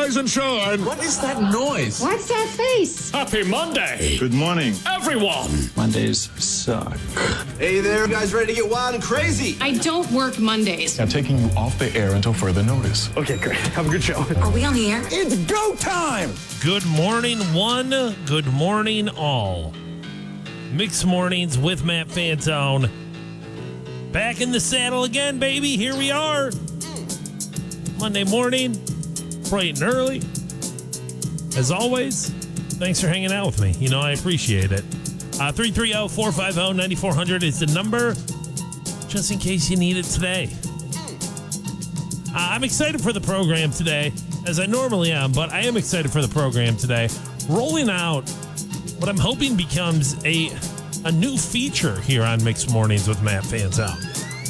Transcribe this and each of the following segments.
rise and shine. What is that noise? What's that face? Happy Monday, Good morning. everyone. Mondays suck. Hey there, you guys ready to get wild and crazy? I don't work Mondays. I'm taking you off the air until further notice. Okay, great. Have a good show. Are we on the air? It's go time! Good morning, one. Good morning, all. Mixed Mornings with Matt Fantone. Back in the saddle again, baby. Here we are. Monday morning, bright and early. As always, thanks for hanging out with me. You know, I appreciate it. 330-450-9400 is the number, just in case you need it today. I'm excited for the program today, as I normally am, but I am excited for the program today. Rolling out what I'm hoping becomes a new feature here on Mixed Mornings with Matt Fantone.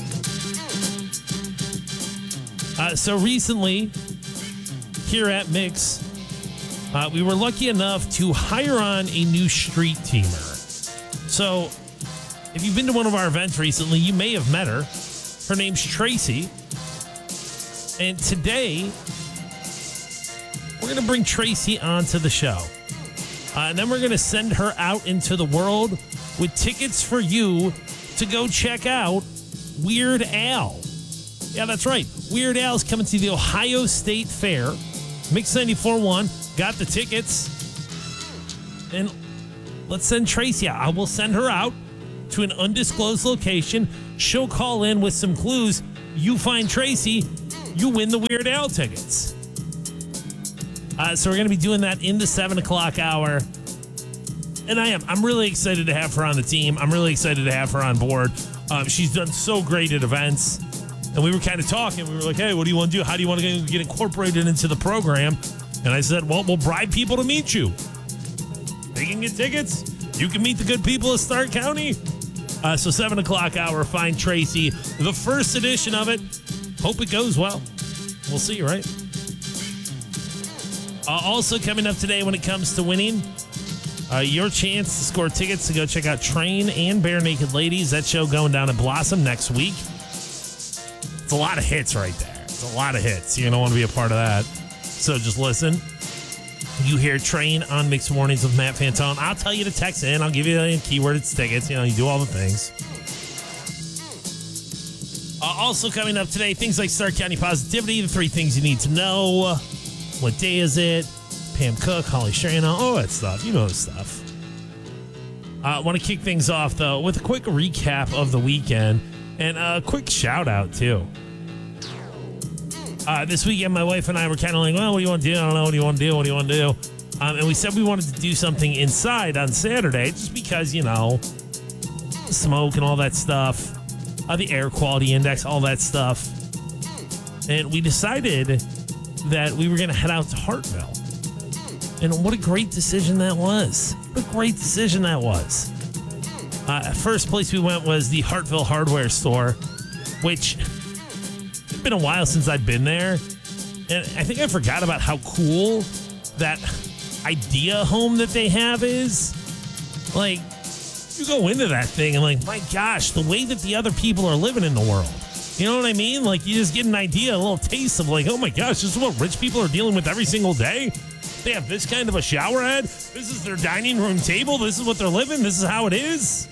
So recently, here at Mix, we were lucky enough to hire on a new street teamer. So, if you've been to one of our events recently, you may have met her. Her name's Tracy. And today, we're going to bring Tracy onto the show. And then we're going to send her out into the world with tickets for you to go check out Weird Al. Yeah, that's right. Weird Al's coming to the Ohio State Fair. Mix 94.1 got the tickets. And let's send Tracy out. I will send her out to an undisclosed location. She'll call in with some clues. You find Tracy, you win the Weird Al tickets. So we're going to be doing that in the 7 o'clock hour. And I'm really excited to have her on the team. I'm really excited to have her on board. She's done so great at events. And we were kind of talking. We were like, hey, what do you want to do? How do you want to get incorporated into the program? And I said, well, we'll bribe people to meet you. They can get tickets. You can meet the good people of Stark County. So 7 o'clock hour, find Tracy. The first edition of it. Hope it goes well. We'll see, right? Also coming up today when it comes to winning, your chance to score tickets to go check out Train and Bare Naked Ladies. That show going down at Blossom next week. It's a lot of hits right there. It's a lot of hits. You're going to want to be a part of that. So just listen. You hear Train on Mixed Mornings with Matt Fantone. I'll tell you to text in. I'll give you a keyword. It's tickets. You know, you do all the things. Also coming up today, things like Stark County Positivity, the 3 things you need to know. What day is it? Pam Cook, Holly Strano, all that stuff. You know the stuff. I want to kick things off, though, with a quick recap of the weekend and a quick shout-out, too. This weekend, my wife and I were kind of like, well, what do you want to do? I don't know. What do you want to do? What do you want to do? And we said we wanted to do something inside on Saturday just because, you know, smoke and all that stuff, the air quality index, all that stuff. And we decided that we were going to head out to Hartville. And what a great decision that was. What a great decision that was. First place we went was the Hartville Hardware Store, which it's been a while since I'd been there. And I think I forgot about how cool that idea home that they have is. Like, you go into that thing and like, my gosh, the way that the other people are living in the world. You know what I mean? Like, you just get an idea, a little taste of like, oh my gosh, this is what rich people are dealing with every single day. They have this kind of a shower head. This is their dining room table. This is what they're living. This is how it is.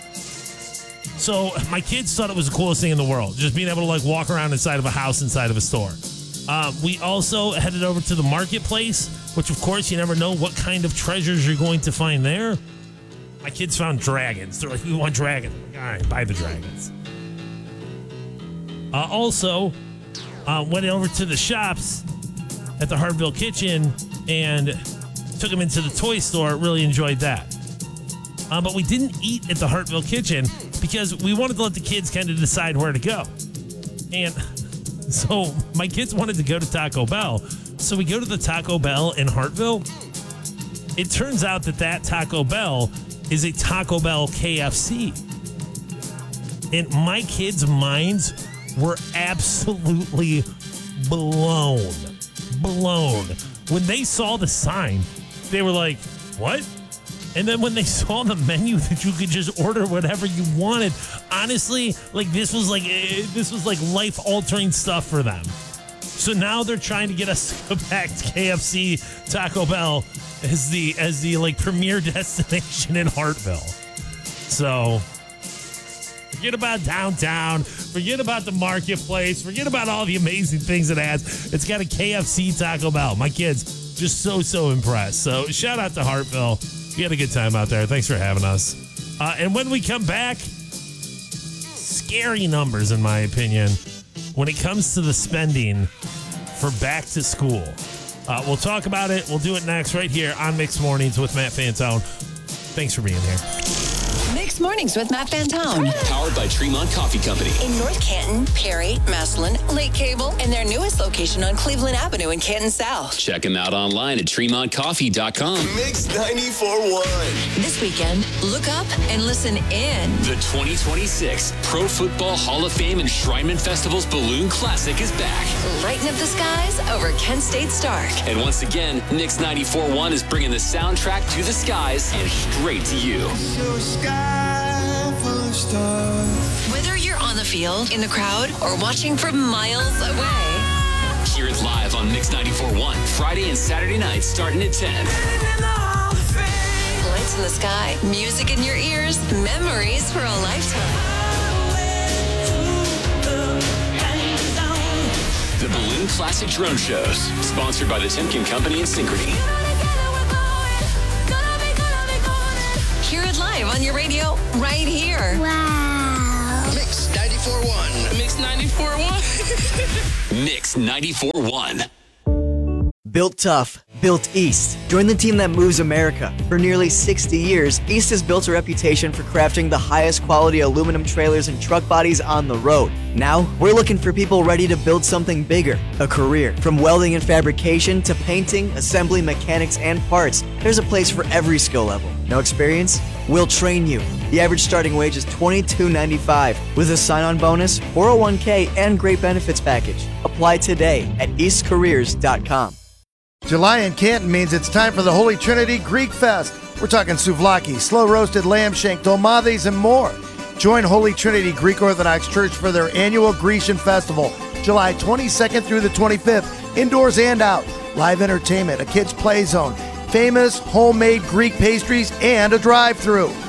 So my kids thought it was the coolest thing in the world, just being able to like walk around inside of a house, inside of a store. We also headed over to the marketplace, which of course you never know what kind of treasures you're going to find there. My kids found dragons. They're like, we want dragons. I'm like, all right, buy the dragons. Also, went over to the shops at the Hartville Kitchen and took them into the toy store. Really enjoyed that. But we didn't eat at the Hartville Kitchen because we wanted to let the kids kind of decide where to go. And so my kids wanted to go to Taco Bell. So we go to the Taco Bell in Hartville. It turns out that Taco Bell is a Taco Bell KFC. And my kids' minds were absolutely blown. When they saw the sign, they were like, what? And then when they saw the menu that you could just order whatever you wanted, honestly, like this was like life-altering stuff for them. So now they're trying to get us to go back to KFC Taco Bell as the like premier destination in Hartville. So forget about downtown, forget about the marketplace, forget about all the amazing things it has. It's got a KFC Taco Bell. My kids just so impressed. So shout out to Hartville. We had a good time out there. Thanks for having us. And when we come back, scary numbers in my opinion when it comes to the spending for back to school. We'll talk about it. We'll do it next right here on Mixed Mornings with Matt Fantone. Thanks for being here. Mixed Mornings with Matt Fantone. Powered by Tremont Coffee Company. In North Canton, Perry, Massillon, Lake Cable, and their newest location on Cleveland Avenue in Canton South. Check them out online at TremontCoffee.com. Mix 94.1. This weekend, look up and listen in. The 2026 Pro Football Hall of Fame Enshrinement Festival's Balloon Classic is back. Lighten up the skies over Kent State Stark. And once again, Mix 94.1 is bringing the soundtrack to the skies and straight to you. Whether you're on the field, in the crowd, or watching from miles away. Hear it live on Mix 94.1, Friday and Saturday nights starting at 10. Lights in the sky, music in your ears, memories for a lifetime. The Balloon Classic Drone Shows, sponsored by the Timken Company and Synchrony. Hear it live on your radio right here. Wow. Mix 94.1. Mix 94.1. Mix 94.1. Built tough, built East. Join the team that moves America. For nearly 60 years, East has built a reputation for crafting the highest quality aluminum trailers and truck bodies on the road. Now, we're looking for people ready to build something bigger, a career. From welding and fabrication to painting, assembly, mechanics, and parts, there's a place for every skill level. No experience? We'll train you. The average starting wage is $22.95 with a sign-on bonus, 401k, and great benefits package. Apply today at eastcareers.com. July in Canton means it's time for the Holy Trinity Greek Fest. We're talking souvlaki, slow-roasted lamb shank, dolmades, and more. Join Holy Trinity Greek Orthodox Church for their annual Grecian Festival, July 22nd through the 25th, indoors and out. Live entertainment, a kids' play zone, famous homemade Greek pastries, and a drive-thru.